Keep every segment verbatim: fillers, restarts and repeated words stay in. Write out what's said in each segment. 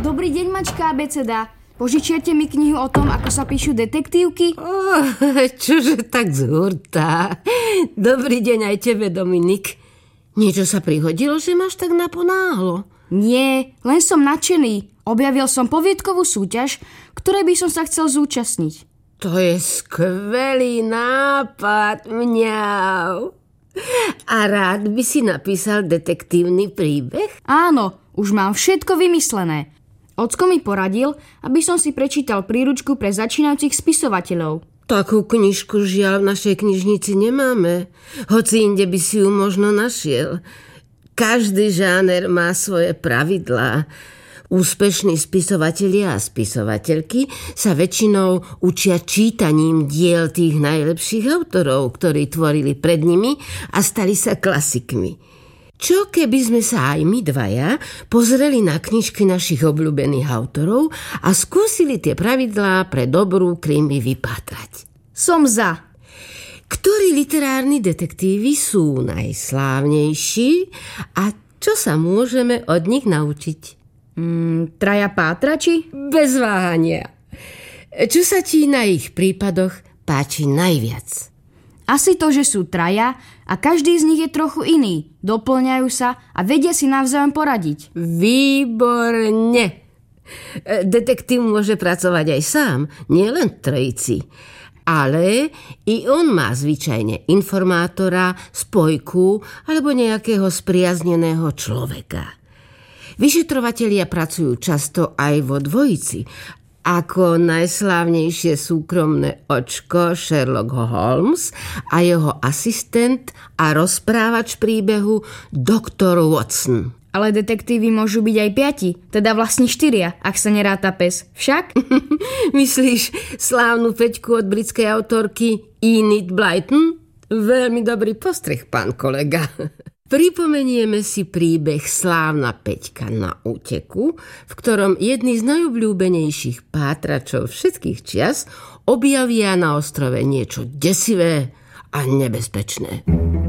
Dobrý deň, mačka abeceda. Požičiate mi knihu o tom, ako sa píšu detektívky? Oh, čože tak z hurta. Dobrý deň aj tebe, Dominik. Niečo sa prihodilo, že máš tak naponáhlo? Nie, len som nadšený. Objavil som poviedkovú súťaž, ktorej by som sa chcel zúčastniť. To je skvelý nápad, mňau. A rád by si napísal detektívny príbeh? Áno, už mám všetko vymyslené. Ocko mi poradil, aby som si prečítal príručku pre začínajúcich spisovateľov. Takú knižku žiaľ v našej knižnici nemáme. Hoci inde by si ju možno našiel. Každý žáner má svoje pravidlá. Úspešní spisovatelia a spisovateľky sa väčšinou učia čítaním diel tých najlepších autorov, ktorí tvorili pred nimi a stali sa klasikmi. Čo keby sme sa aj my dvaja pozreli na knižky našich obľúbených autorov a skúsili tie pravidlá pre dobrú krimi vypátrať? Som za. Ktorí literárni detektívy sú najslávnejší a čo sa môžeme od nich naučiť? Mm, traja pátrači? Bez váhania. Čo sa ti na ich prípadoch páči najviac? Asi to, že sú traja a každý z nich je trochu iný. Doplňajú sa a vedia si navzájom poradiť. Výborne. Detektív môže pracovať aj sám, nielen trojici. Ale i on má zvyčajne informátora, spojku alebo nejakého spriazneného človeka. Vyšetrovatelia pracujú často aj vo dvojici, ako najslávnejšie súkromné očko Sherlock Holmes a jeho asistent a rozprávač príbehu doktor Watson. Ale detektívy môžu byť aj piati, teda vlastne štyria, ak sa neráta pes. Však? Myslíš slávnu peťku od britskej autorky Enid Blyton? Veľmi dobrý postreh, pán kolega. Pripomenieme si príbeh Slávna Peťka na úteku, v ktorom jedni z najobľúbenejších pátračov všetkých čias objavia na ostrove niečo desivé a nebezpečné.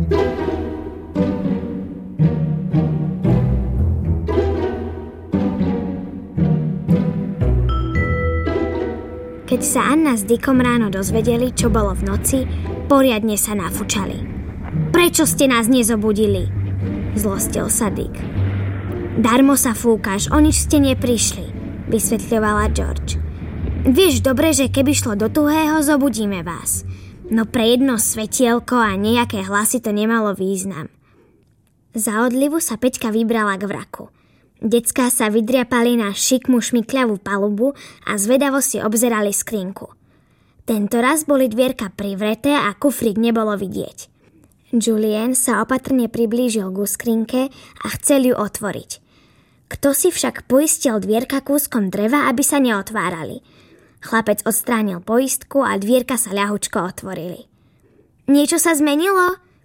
Keď sa Anna s Dickom ráno dozvedeli, čo bolo v noci, poriadne sa nafučali. Prečo ste nás nezobudili? Zlostil sa Dick. Darmo sa fúkaš, o nič ste neprišli, vysvetľovala George. Vieš dobre, že keby šlo do tuhého, zobudíme vás. No pre jedno svetielko a nejaké hlasy to nemalo význam. Za odlivu sa Peťka vybrala k vraku. Decká sa vydriapali na šikmú šmykľavú palubu a zvedavo si obzerali skrinku. Tento raz boli dvierka privreté a kufrík nebolo vidieť. Julien sa opatrne priblížil ku skrinke a chcel ju otvoriť. Kto si však poistil dvierka kúskom dreva, aby sa neotvárali. Chlapec odstránil poistku a dvierka sa ľahučko otvorili. Niečo sa zmenilo?